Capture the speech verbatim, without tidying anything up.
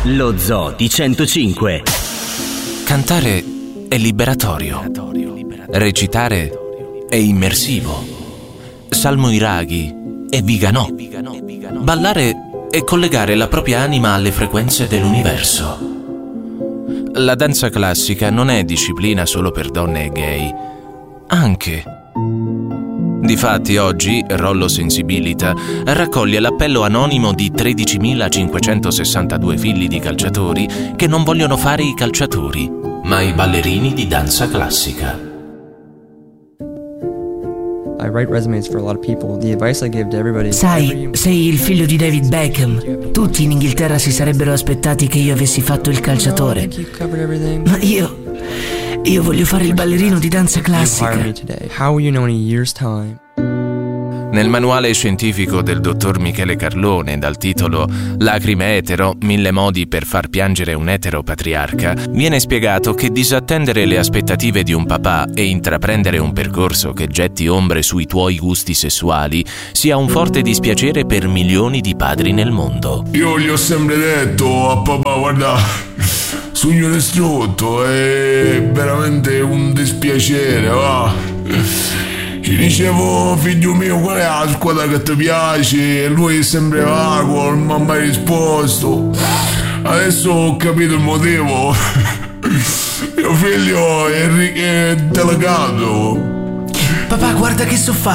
Lo Zoo di centocinque. Cantare è liberatorio. Recitare è immersivo. Salmo i raghi è Viganò. Ballare è collegare la propria anima alle frequenze dell'universo. La danza classica non è disciplina solo per donne e gay. Anche. Difatti oggi Rollo Sensibilita raccoglie l'appello anonimo di tredicimilacinquecentosessantadue figli di calciatori che non vogliono fare i calciatori, ma i ballerini di danza classica. Sai, sei il figlio di David Beckham. Tutti in Inghilterra si sarebbero aspettati che io avessi fatto il calciatore. Ma io... io voglio fare il ballerino di danza classica. Nel manuale scientifico del dottor Michele Carlone, dal titolo Lacrime etero, mille modi per far piangere un eteropatriarca, viene spiegato che disattendere le aspettative di un papà e intraprendere un percorso che getti ombre sui tuoi gusti sessuali sia un forte dispiacere per milioni di padri nel mondo. Io gli ho sempre detto a papà, guarda, sogno distrutto, è veramente un dispiacere, va. Gli dicevo, figlio mio, qual è la squadra che ti piace? E lui è sempre vago, non mi ha mai risposto. Adesso ho capito il motivo. Mio figlio è, è delegato. Papà, guarda che so fare.